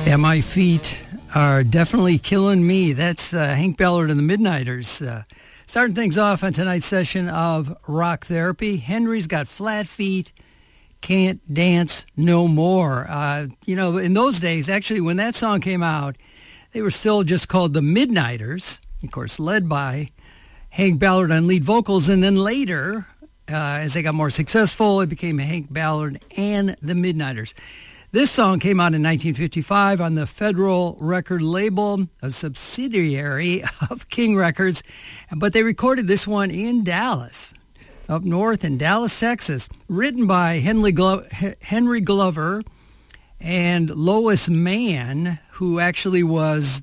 Yeah, my feet are definitely killing me. That's Hank Ballard and the Midnighters. Starting things off on tonight's session of Rock Therapy. Henry's Got Flat Feet, Can't Dance No More. In those days, actually, when that song came out, they were still just called the Midnighters, of course, led by Hank Ballard on lead vocals. And then later, as they got more successful, it became Hank Ballard and the Midnighters. This song came out in 1955 on the Federal Record label, a subsidiary of King Records, but they recorded this one in Dallas, up north in Dallas, Texas, written by Henry Glover and Lois Mann, who actually was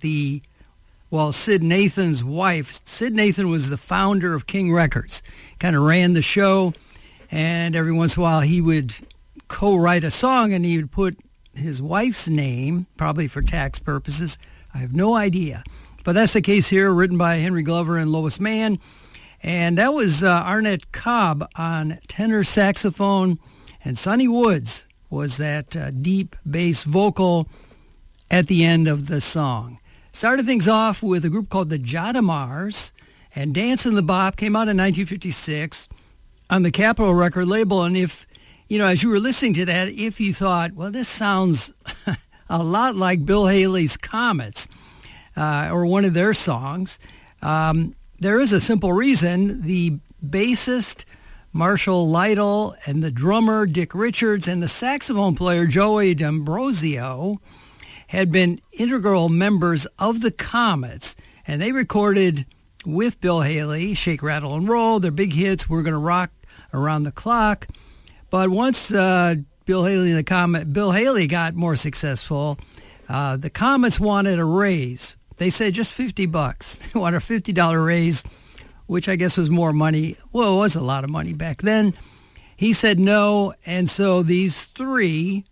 Sid Nathan's wife. Sid Nathan was the founder of King Records, kind of ran the show, and every once in a while he would co-write a song and he would put his wife's name, probably for tax purposes. I have no idea. But that's the case here, written by Henry Glover and Lois Mann. And that was Arnett Cobb on tenor saxophone, and Sonny Woods was that deep bass vocal at the end of the song. Started things off with a group called the Jodamars, and Dancin' the Bop came out in 1956 on the Capitol record label. And if as you were listening to that, if you thought, well, this sounds a lot like Bill Haley's Comets or one of their songs, there is a simple reason. The bassist, Marshall Lytle, and the drummer, Dick Richards, and the saxophone player, Joey D'Ambrosio, had been integral members of the Comets, and they recorded with Bill Haley, Shake, Rattle, and Roll, their big hits, We're Gonna Rock Around the Clock. But once Bill Haley got more successful, the Comets wanted a raise. They said just $50. They wanted a $50 raise, which I guess was more money. Well, it was a lot of money back then. He said no, and so these three,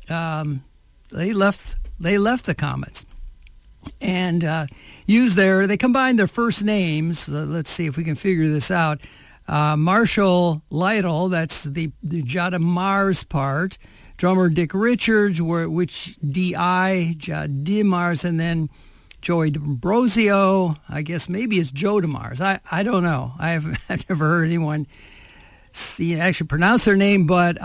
they left the Comets and they combined their first names. Let's see if we can figure this out. Marshall Lytle, that's the Jodamars part. Drummer Dick Richards, which D.I., Jodamars, and then Joey D'Ambrosio. I guess maybe it's Joe DeMars. I don't know. I've never heard anyone actually pronounce their name. But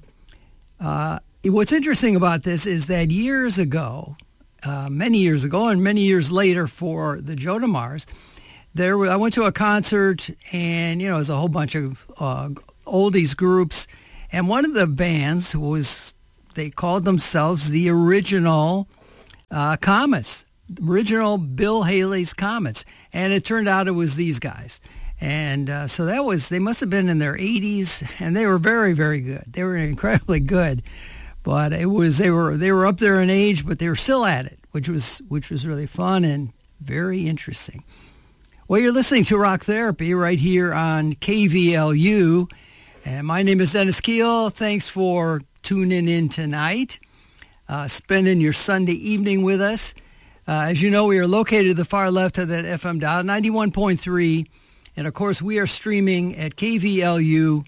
what's interesting about this is that years ago, many years ago, and many years later for the Jodamars, I went to a concert, and it was a whole bunch of oldies groups, and one of the bands they called themselves the original Comets, original Bill Haley's Comets, and it turned out it was these guys, and so they must have been in their 80s, and they were very, very good. They were incredibly good, but they were up there in age, but they were still at it, which was really fun and very interesting. Well, you're listening to Rock Therapy right here on KVLU, and my name is Dennis Keel. Thanks for tuning in tonight, spending your Sunday evening with us. As you know, we are located at the far left of that FM dial, 91.3, and of course, we are streaming at kvlu.org.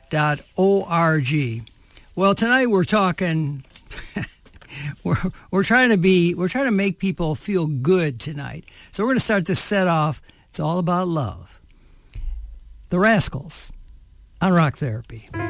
Well, tonight we're talking. we're trying to make people feel good tonight. So we're going to start this set off. It's all about love. The Rascals on Rock Therapy.